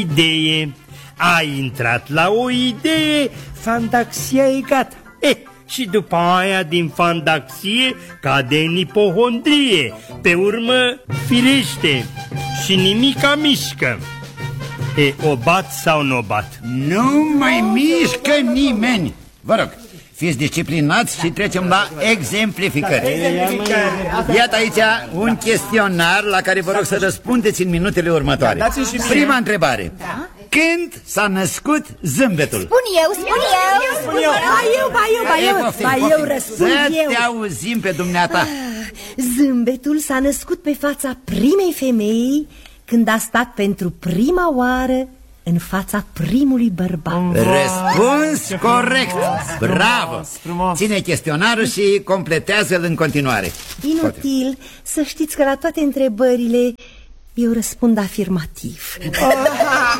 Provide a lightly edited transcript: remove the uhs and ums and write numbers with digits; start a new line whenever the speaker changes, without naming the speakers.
idee. Ai intrat la o idee, fantaxia e gata. Și după aia din fantaxie cade în ipohondrie. Pe urmă firește și nimica mișcă. O bat sau nu o bat?
Nu mai mișcă nimeni. Vă rog, fiți disciplinați și trecem la exemplificări. Iată aici un chestionar la care vă rog să răspundeți în minutele următoare. Prima întrebare. Când s-a născut zâmbetul?
Spun eu. Ba eu răspund eu.
Să te auzim pe dumneata.
Zâmbetul s-a născut pe fața primei femei când a stat pentru prima oară în fața primului bărbat.
Răspuns corect. Bravo. Ține chestionarul și completează-l în continuare.
Inutil să știți că la toate întrebările eu răspund afirmativ.